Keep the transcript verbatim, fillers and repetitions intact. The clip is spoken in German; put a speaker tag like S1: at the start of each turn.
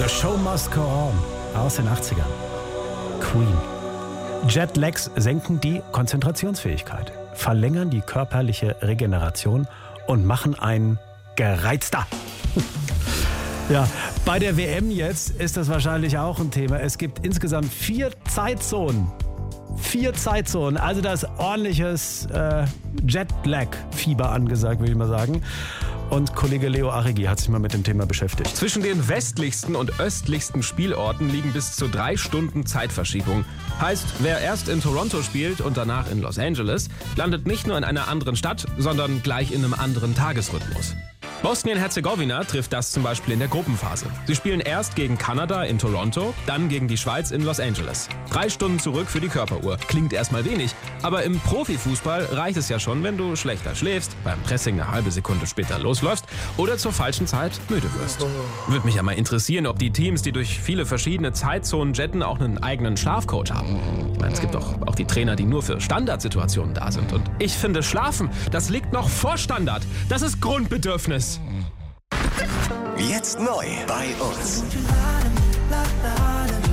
S1: Show Must Go On aus den achtzigern. Queen. Jetlags senken die Konzentrationsfähigkeit, verlängern die körperliche Regeneration und machen einen gereizter. Ja, bei der W M jetzt ist das wahrscheinlich auch ein Thema. Es gibt insgesamt vier Zeitzonen. Vier Zeitzonen, also da ist ordentliches äh, Jetlag-Fieber angesagt, würde ich mal sagen. Und Kollege Leo Arrighi hat sich mal mit dem Thema beschäftigt.
S2: Zwischen den westlichsten und östlichsten Spielorten liegen bis zu drei Stunden Zeitverschiebung. Heißt, wer erst in Toronto spielt und danach in Los Angeles, landet nicht nur in einer anderen Stadt, sondern gleich in einem anderen Tagesrhythmus. Bosnien-Herzegowina trifft das zum Beispiel in der Gruppenphase. Sie spielen erst gegen Kanada in Toronto, dann gegen die Schweiz in Los Angeles. Drei Stunden zurück für die Körperuhr. Klingt erstmal wenig, aber im Profifußball reicht es ja schon, wenn du schlechter schläfst, beim Pressing eine halbe Sekunde später losläufst oder zur falschen Zeit müde wirst. Würde mich ja mal interessieren, ob die Teams, die durch viele verschiedene Zeitzonen jetten, auch einen eigenen Schlafcoach haben. Ich meine, es gibt doch auch die Trainer, die nur für Standardsituationen da sind. Und ich finde, Schlafen, das liegt noch vor Standard. Das ist Grundbedürfnis.
S3: Jetzt neu bei uns.